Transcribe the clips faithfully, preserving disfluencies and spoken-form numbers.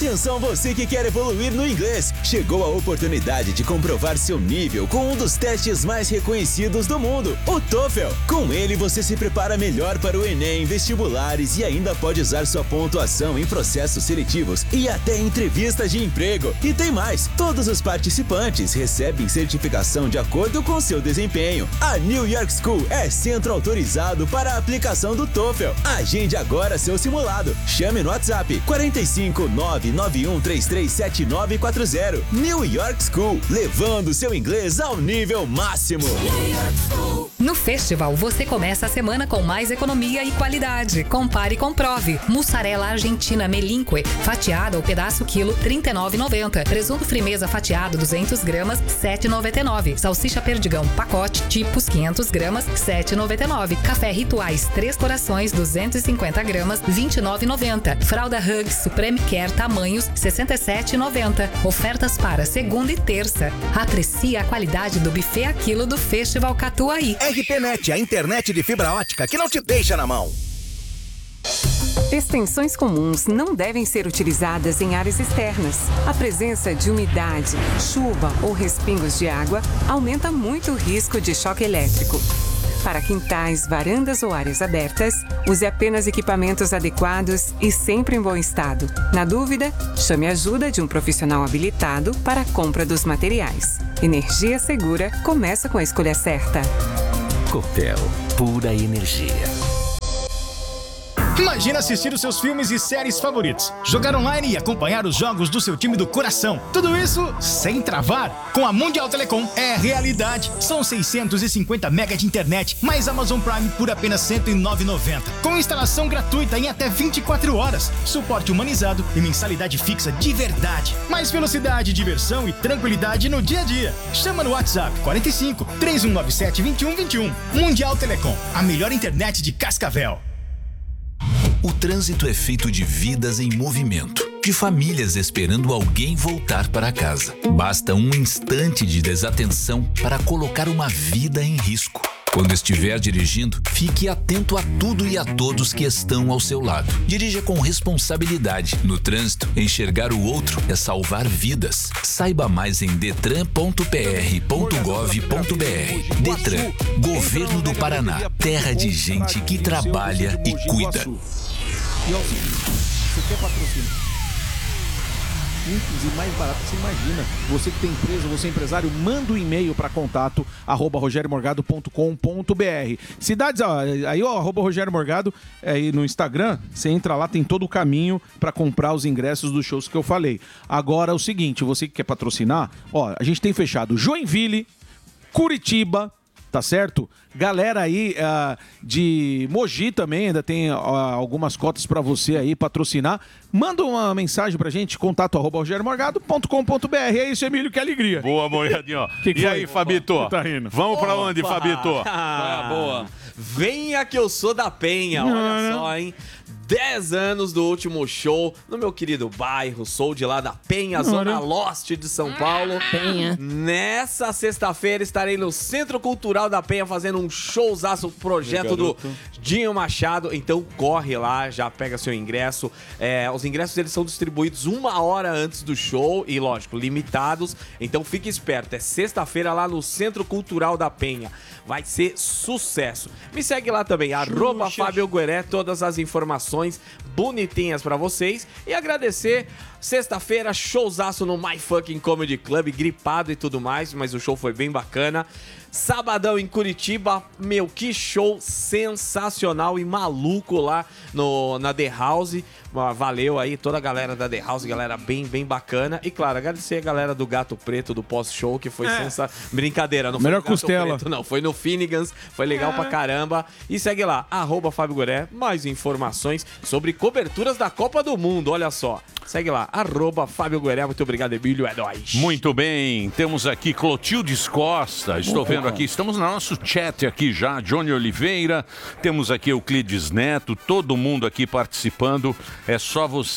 Atenção você que quer evoluir no inglês. Chegou a oportunidade de comprovar seu nível com um dos testes mais reconhecidos do mundo, o TOEFL. Com ele você se prepara melhor para o Enem, vestibulares e ainda pode usar sua pontuação em processos seletivos e até entrevistas de emprego. E tem mais, todos os participantes recebem certificação de acordo com seu desempenho. A New York School é centro autorizado para a aplicação do TOEFL. Agende agora seu simulado. Chame no WhatsApp quarenta e cinco, nove nove um três três sete nove quatro zero. New York School, levando seu inglês ao nível máximo. No Festival, você começa a semana com mais economia e qualidade. Compare e comprove. Mussarela argentina Melinque, fatiada ao pedaço quilo, trinta e nove reais e noventa centavos. Presunto Frimeza fatiado, duzentas gramas, sete reais e noventa e nove centavos. Salsicha Perdigão, pacote, tipos, quinhentas gramas, sete reais e noventa e nove centavos. Café Rituais, Três Corações, duzentas e cinquenta gramas, vinte e nove reais e noventa centavos. Fralda Hugs Supreme Care tamanhos, sessenta e sete reais e noventa centavos. Ofertas para segunda e terça. Aprecie a qualidade do buffet a quilo do Festival Catuaí. R P Net, a internet de fibra ótica que não te deixa na mão. Extensões comuns não devem ser utilizadas em áreas externas. A presença de umidade, chuva ou respingos de água aumenta muito o risco de choque elétrico. Para quintais, varandas ou áreas abertas, use apenas equipamentos adequados e sempre em bom estado. Na dúvida, chame a ajuda de um profissional habilitado para a compra dos materiais. Energia segura começa com a escolha certa. Copel, pura energia. Imagina assistir os seus filmes e séries favoritos, jogar online e acompanhar os jogos do seu time do coração. Tudo isso sem travar. Com a Mundial Telecom é realidade. São seiscentos e cinquenta mega de internet, mais Amazon Prime por apenas cento e nove reais e noventa centavos. Com instalação gratuita em até vinte e quatro horas, suporte humanizado e mensalidade fixa de verdade. Mais velocidade, diversão e tranquilidade no dia a dia. Chama no WhatsApp quarenta e cinco, três um nove sete, dois um dois um. Mundial Telecom, a melhor internet de Cascavel. O trânsito é feito de vidas em movimento, de famílias esperando alguém voltar para casa. Basta um instante de desatenção para colocar uma vida em risco. Quando estiver dirigindo, fique atento a tudo e a todos que estão ao seu lado. Dirija com responsabilidade. No trânsito, enxergar o outro é salvar vidas. Saiba mais em detran ponto p r ponto gov ponto b r. Detran, Governo do Paraná, terra de gente que trabalha e cuida. E é o seguinte, você quer patrocínio simples e mais barato que você imagina. Você que tem empresa, você é empresário, manda um e-mail para contato arroba rogerio morgado ponto com ponto b r. Cidades, ó, aí ó, arroba Rogério Morgado, aí no Instagram, você entra lá, tem todo o caminho para comprar os ingressos dos shows que eu falei. Agora é o seguinte, você que quer patrocinar, ó, a gente tem fechado Joinville, Curitiba, tá certo? Galera aí uh, de Mogi também, ainda tem uh, algumas cotas pra você aí patrocinar. Manda uma mensagem pra gente, contato arroba rogerio morgado ponto com ponto b r. É isso, Emílio, que alegria. Boa, Moedinho. Que que e foi? aí, Fabito? Opa, tá rindo. Vamos pra onde, Opa. Fabito? Ah, boa. Venha que eu sou da Penha, olha só, hein? dez anos do último show no meu querido bairro, sou de lá da Penha, Zona Lost de São Paulo. Penha. Nessa sexta-feira estarei no Centro Cultural da Penha fazendo um showzaço, projeto do Dinho Machado. Então corre lá, já pega seu ingresso. É, os ingressos eles são distribuídos uma hora antes do show e, lógico, limitados. Então fique esperto, é sexta-feira lá no Centro Cultural da Penha. Vai ser sucesso. Me segue lá também, arroba Fábio Gueré, todas as informações bonitinhas pra vocês. E agradecer, sexta-feira, showzaço no My Fucking Comedy Club, gripado e tudo mais, mas o show foi bem bacana. Sabadão em Curitiba, meu, que show sensacional e maluco lá no, na The House. Valeu aí toda a galera da The House, galera bem, bem bacana. E claro, agradecer a galera do Gato Preto do pós-show, que foi é. sensacional. Brincadeira, não Melhor foi no Gato costela. Preto, não, foi no Finnegan's, foi legal é. pra caramba. E segue lá, arroba Fábio Gueré, mais informações sobre coberturas da Copa do Mundo, olha só. Segue lá, arroba Fábio Gueré, muito obrigado, Emílio, é nóis. Muito bem, temos aqui Clotildes Costa, estou vendo aqui, estamos no nosso chat aqui já, Johnny Oliveira, temos aqui Euclides Neto, todo mundo aqui participando, é só você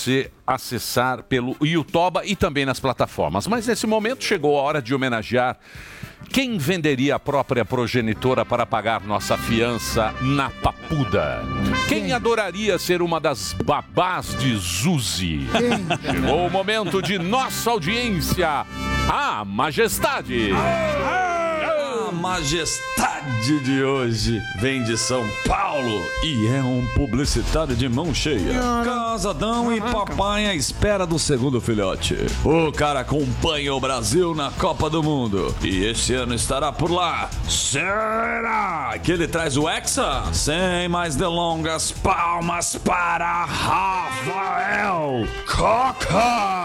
acessar pelo YouTube e também nas plataformas. Mas nesse momento chegou a hora de homenagear quem venderia a própria progenitora para pagar nossa fiança na papuda. Quem adoraria ser uma das babás de Zuzi? Chegou o momento de nossa audiência, a Majestade. A Majestade de hoje vem de São Paulo e é um publicitário de mão cheia. Casadão e papai à espera do segundo filhote. O cara acompanha o Brasil na Copa do Mundo e esse ano estará por lá. Será que ele traz o Hexa? Sem mais delongas, palmas para Rafael Coca!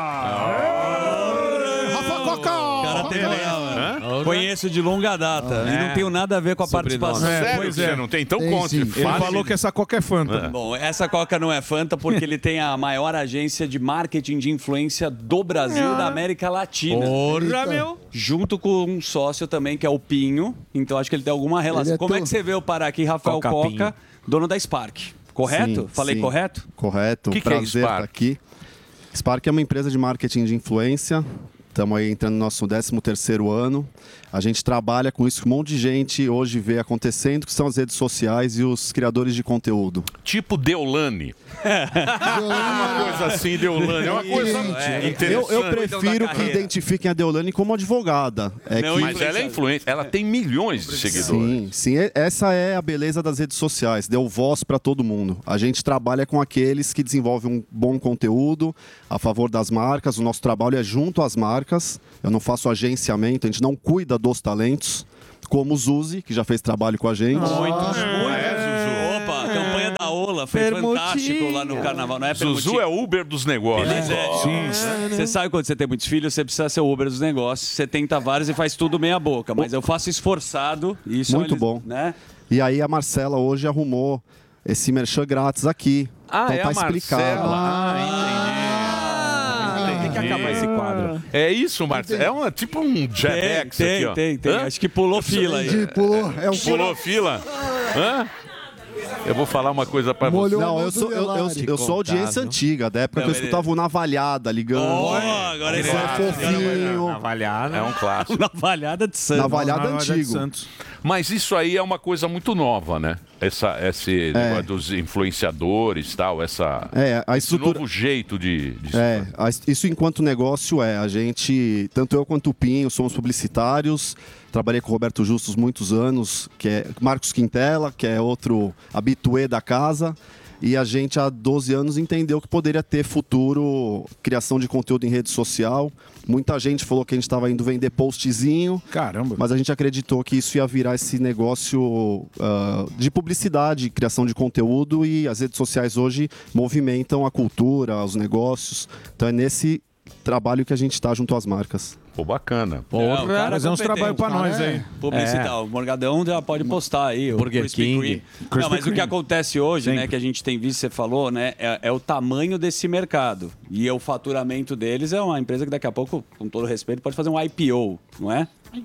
Rafa Coca! Cara tem legal, conheço de longa data É. e não tenho nada a ver com a participação. É, Sério, pois é. Você não tem? Então conte. Ele falou que essa Coca é Fanta. É. Bom, essa Coca não é Fanta porque ele tem a maior agência de marketing de influência do Brasil e da América Latina. Porra, meu! Junto com um sócio também, que é o Pinho. Então acho que ele tem alguma relação. Ele é Como é tão- que você veio parar aqui, Rafael Coca Coca, Pinho. dono da Spark? Correto? Sim, Falei sim. correto? Correto. Que que é Prazer Spark? estar aqui. Spark é uma empresa de marketing de influência. Estamos aí entrando no nosso décimo terceiro ano. A gente trabalha com isso que um monte de gente hoje vê acontecendo, que são as redes sociais e os criadores de conteúdo. Tipo Deolane. Uma coisa assim, Deolane. É uma coisa eu, interessante. eu prefiro que identifiquem a Deolane como advogada. É Não, que... mas ela é influente. Ela tem milhões de seguidores. Sim, sim. E- Essa é a beleza das redes sociais. Deu voz para todo mundo. A gente trabalha com aqueles que desenvolvem um bom conteúdo a favor das marcas. O nosso trabalho é junto às marcas. Eu não faço agenciamento, a gente não cuida dos talentos. Como o Zuzi, que já fez trabalho com a gente. Muito, muito. Opa, a campanha da Ola foi Permutinha. fantástico lá no carnaval. Não é Zuzu é Uber dos negócios. Ele é. Sim. Você sabe quando você tem muitos filhos, você precisa ser o Uber dos negócios. Você tenta vários e faz tudo meia boca. Mas eu faço esforçado. E isso Muito eles, bom. Né? E aí a Marcela hoje arrumou esse merchan grátis aqui. Ah, então é tá a explicado. Marcela. Ah, Tem que acabar esse quadro. É isso, Marcelo. É uma, tipo um Jedex Tem, aqui, ó. tem, tem. Hã? Acho que pulou fila aí. Pulou, é um Pulou fila? Hã? Eu vou falar uma coisa pra você. Não, eu sou, eu, eu, eu sou audiência antiga, da época Não, que eu ele- escutava o Navalhada ligando. Oh, agora Isso esse é fofinho. Navalhada. É um clássico. Navalhada de Santos. Navalhada antigo. Mas isso aí é uma coisa muito nova, né? Essa, esse negócio dos influenciadores e tal, essa, É, a esse estrutura- novo jeito de... de É, a- isso enquanto negócio é. A gente, tanto eu quanto o Pinho, somos publicitários. Trabalhei com o Roberto Justus muitos anos, que é Marcos Quintela, que é outro habitué da casa. E a gente, há doze anos, entendeu que poderia ter futuro criação de conteúdo em rede social. Muita gente falou que a gente estava indo vender postzinho. Caramba. Mas a gente acreditou que isso ia virar esse negócio ah, de publicidade, criação de conteúdo. E as redes sociais hoje movimentam a cultura, os negócios. Então é nesse trabalho que a gente está junto às marcas. Pô, bacana. Porra, Porra, fazer uns trabalhos pra nós aí. Publicitar. O Morgadão já pode postar aí. O Burger Krispy King. Kreme. Krispy Não, mas o que Kreme. acontece hoje, né, que a gente tem visto, você falou, né, é, é o tamanho desse mercado. E o faturamento deles é uma empresa que daqui a pouco, com todo respeito, pode fazer um I P O, não é?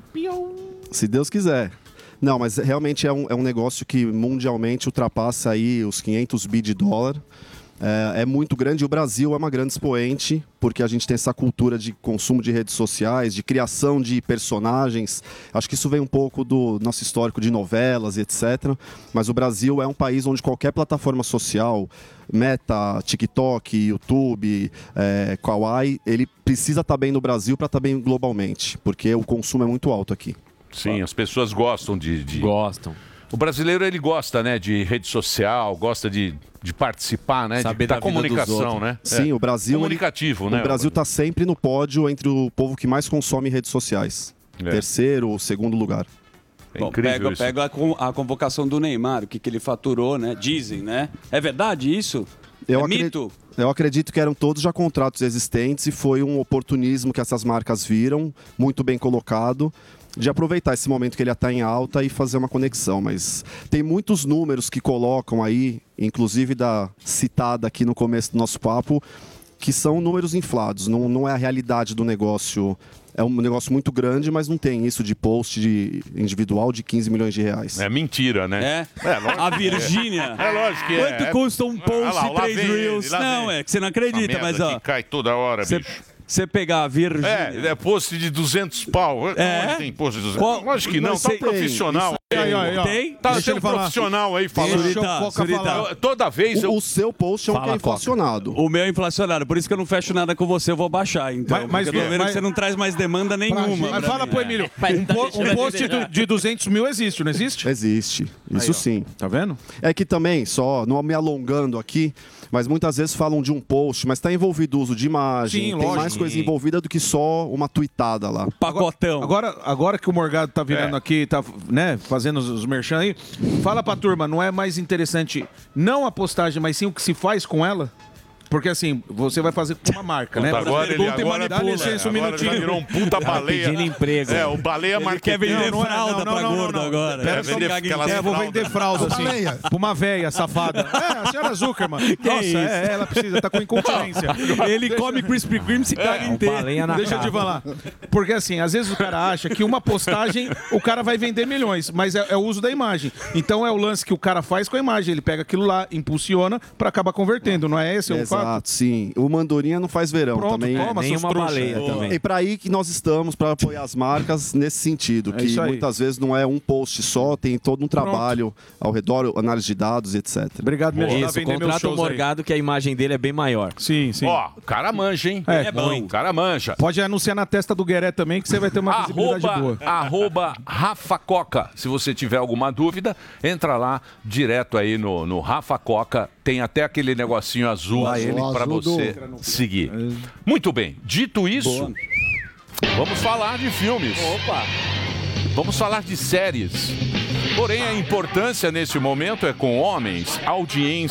Se Deus quiser. Não, mas realmente é um, é um negócio que mundialmente ultrapassa aí os quinhentos bi de dólar. É, é muito grande. O Brasil é uma grande expoente, porque a gente tem essa cultura de consumo de redes sociais, de criação de personagens. Acho que isso vem um pouco do nosso histórico de novelas e etcétera. Mas o Brasil é um país onde qualquer plataforma social, Meta, TikTok, YouTube, é, Kawaii, ele precisa estar bem no Brasil para estar bem globalmente, porque o consumo é muito alto aqui. Sim, as pessoas gostam de... de... Gostam. O brasileiro, ele gosta, né, de rede social, gosta de, de participar, né, Saber de, da, da vida dos comunicação, outros. né? Sim, É. o Brasil. Comunicativo, ele, né? O Brasil está sempre no pódio entre o povo que mais consome redes sociais. É. Terceiro ou segundo lugar. É Bom, incrível pega, isso. pega a, con- a convocação do Neymar, o que, que ele faturou, né? Dizem, né? É verdade isso? Eu é acre- mito? Eu acredito que eram todos já contratos existentes e foi um oportunismo que essas marcas viram, muito bem colocado, de aproveitar esse momento que ele está em alta e fazer uma conexão. Mas tem muitos números que colocam aí, inclusive da citada aqui no começo do nosso papo, que são números inflados, não, não é a realidade do negócio. É um negócio muito grande, mas não tem isso de post de individual de quinze milhões de reais. É mentira, né? É? É, lógico A que é. Virgínia. É lógico que é. Quanto custa um post Olha lá, e lá três vem ele, reels? lá Não, vem. é que você não acredita, Essa mas merda ó. que cai toda hora, Você bicho. você pegar a Virgínia. É, é post de duzentos pau. É? Onde tem post de duzentos? Qual- Lógico que não, mas tá um tem- profissional. isso aí, aí, ó. tem? Tá, Deixa tem um ele falar. profissional aí falando. Deixa o Coca falar. Eu- Toda vez eu... O, o seu post é um que é Fala, Coca. inflacionado. O meu é inflacionado, por isso que eu não fecho nada com você, eu vou baixar. Então, Mas- mas porque eu tô vê- vendo mas- que você não traz mais demanda nenhuma. Mas pra fala mim. pro É. Emílio, Mas um, tá po- deixando um a post desejar. do- de duzentos mil existe, não existe? Existe, isso Aí, ó. sim. Tá vendo? É que também, só não me alongando aqui, mas muitas vezes falam de um post, mas está envolvido o uso de imagem, Sim, tem lógico. mais coisa Sim. envolvida do que só uma tweetada lá. Pacotão. Agora, agora que o Morgado tá virando É. aqui, tá né, fazendo os, os merchan aí, fala pra turma, não é mais interessante não a postagem, mas sim o que se faz com ela? Porque assim, você vai fazer com uma marca, né? Agora ele Pergunta e agora, manipula. Dá licença um agora minutinho. já virou um puta baleia. Pedindo emprego. É, o baleia Ele marqueteiro. quer vender Não, não é- fralda não, não, pra não, gordo não, não. agora. Pera, É, vender aquelas É, vou fraldas. vender fralda assim, Baleia. pra uma véia safada. É, a senhora Zuckerman. Que Nossa, isso? é, ela precisa, tá com incontinência. Ele come Krispy Kreme e se caga É, inteiro. Deixa eu te falar. Porque assim, às vezes o cara acha que uma postagem o cara vai vender milhões, mas é, é o uso da imagem. Então é o lance que o cara faz com a imagem. Ele pega aquilo lá, impulsiona pra acabar convertendo, não é esse o fato? Exato, sim. O Mandorinha não faz verão Pronto, também. toma, seus nenhuma trouxa. baleia É. também. E para aí que nós estamos para apoiar as marcas nesse sentido, É que isso aí. muitas vezes não é um post só, tem todo um trabalho ao redor, análise de dados, etcétera. Obrigado, Isso, contrata o Morgado que a imagem dele é bem maior. Sim, sim. Ó, o cara manja, hein? É, bom. O cara manja. Pode anunciar na testa do Gueré também que você vai ter uma visibilidade Arroba, boa. arroba Rafa Coca. Se você tiver alguma dúvida, entra lá direto aí no, no Rafa Coca. Tem até aquele negocinho azul Lá ele. para Azul do- você seguir. Muito bem. Dito isso, vamos falar de filmes. Opa! Vamos falar de séries. Porém, a importância nesse momento é com homens, audiência